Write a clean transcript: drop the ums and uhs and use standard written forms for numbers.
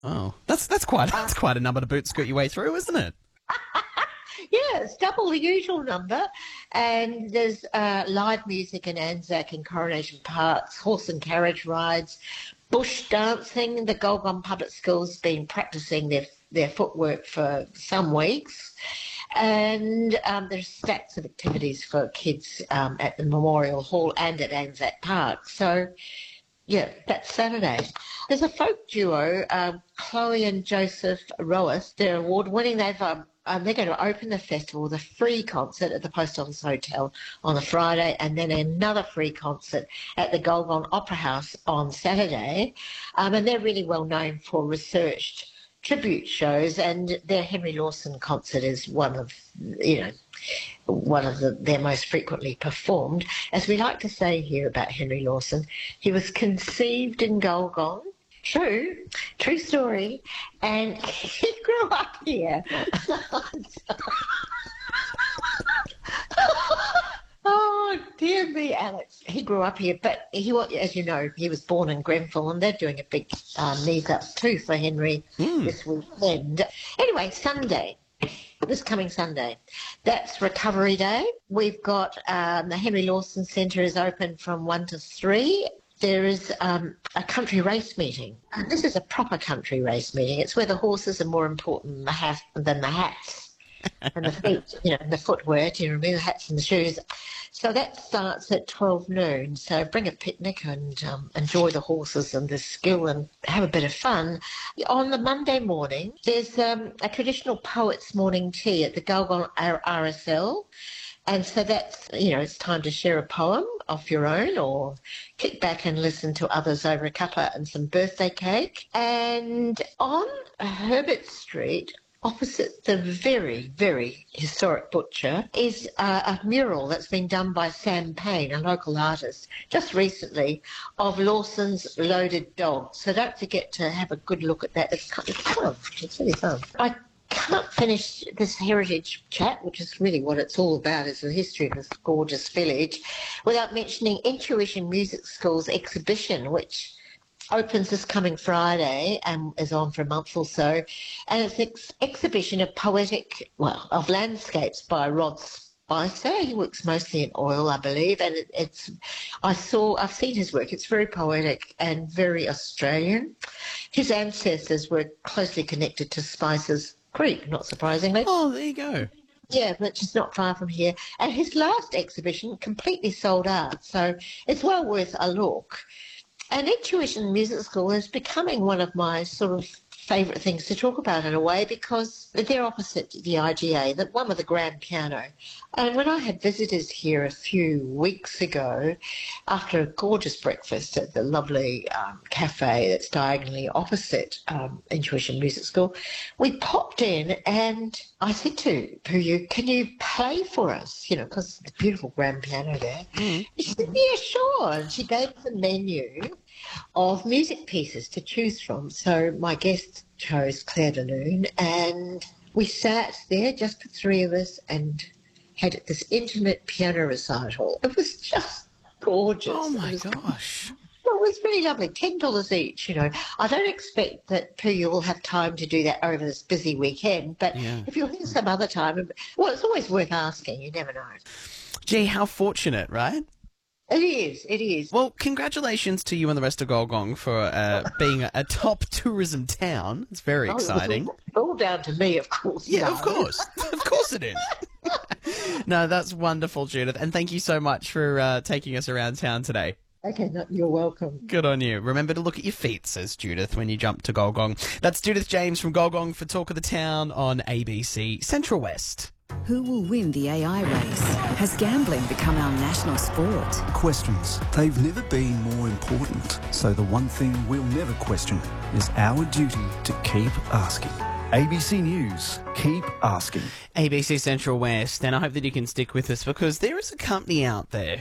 Oh, that's quite a number to boot scoot your way through, isn't it? Yeah, it's double the usual number. And there's live music in Anzac and Coronation Parks, horse and carriage rides, bush dancing. The Golgong Public School's been practising their footwork for some weeks. And there's stacks of activities for kids at the Memorial Hall and at Anzac Park. So, yeah, that's Saturday. There's a folk duo, Chloe and Joseph Roas. They're award-winning. They're going to open the festival with a free concert at the Post Office Hotel on the Friday, and then another free concert at the Golgong Opera House on Saturday. And they're really well known for researched tribute shows, and their Henry Lawson concert is one of their most frequently performed. As we like to say here about Henry Lawson, he was conceived in Golgong. True story. And he grew up here. Oh, dear me, Alex. He grew up here, but as you know, he was born in Grenfell, and they're doing a big knees up too for Henry this weekend. Anyway, this coming Sunday, that's Recovery Day. We've got the Henry Lawson Centre is open from 1 to 3. There is a country race meeting. This is a proper country race meeting. It's where the horses are more important than the hats and the feet, and the footwear. Do you remember the hats and the shoes? So that starts at 12 noon. So bring a picnic and enjoy the horses and the skill and have a bit of fun. On the Monday morning, there's a traditional poets' morning tea at the Golgong RSL. And so that's, it's time to share a poem of your own or kick back and listen to others over a cuppa and some birthday cake. And on Herbert Street, opposite the very, very historic butcher, is a mural that's been done by Sam Payne, a local artist, just recently, of Lawson's Loaded Dog. So don't forget to have a good look at that. It's fun. It's really fun. I can't finish this heritage chat, which is really what it's all about, is the history of this gorgeous village, without mentioning Intuition Music School's exhibition, which opens this coming Friday and is on for a month or so. And it's an exhibition of landscapes by Rod Spicer. He works mostly in oil, I believe, and I've seen his work. It's very poetic and very Australian. His ancestors were closely connected to Spicer's Creek, not surprisingly. Oh, there you go. Yeah, but just not far from here. And his last exhibition completely sold out, so it's well worth a look. And Intuition Music School is becoming one of my sort of favourite things to talk about in a way, because they're opposite the IGA, one with the grand piano. And when I had visitors here a few weeks ago, after a gorgeous breakfast at the lovely cafe that's diagonally opposite Intuition Music School, we popped in and I said to Puyu, can you play for us? Because the beautiful grand piano there. Mm. She said, yeah, sure. And she gave us a menu of music pieces to choose from. So my guest chose Claire de Lune, and we sat there, just the three of us, and had this intimate piano recital. It was just gorgeous. Oh my gosh. It was really lovely. $10 each, I don't expect that Puyu will have time to do that over this busy weekend, but if you're here some other time, well, it's always worth asking. You never know. Gee, how fortunate, right? It is. Well, congratulations to you and the rest of Golgong for being a top tourism town. It's very exciting. It's all down to me, of course. Yeah, of course. Of course it is. No, that's wonderful, Judith. And thank you so much for taking us around town today. Okay, no, you're welcome. Good on you. Remember to look at your feet, says Judith, when you jump to Golgong. That's Judith James from Golgong for Talk of the Town on ABC Central West. Who will win the AI race? Has gambling become our national sport? Questions. They've never been more important. So the one thing we'll never question is our duty to keep asking. ABC News. Keep asking. ABC Central West, and I hope that you can stick with us, because there is a company out there